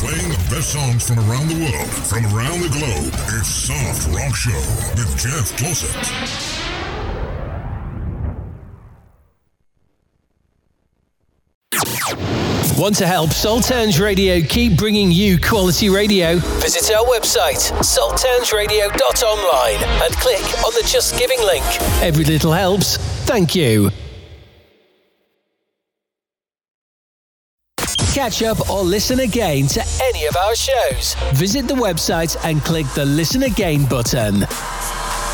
Playing the best songs from around the world, from around the globe. It's Soft Rock Show with Jeff Closet. Want to help Saltowns Radio keep bringing you quality radio? Visit our website, saltownsradio.online, and click on the Just Giving link. Every little helps. Thank you. Catch up or listen again to any of our shows. Visit the website and click the Listen Again button.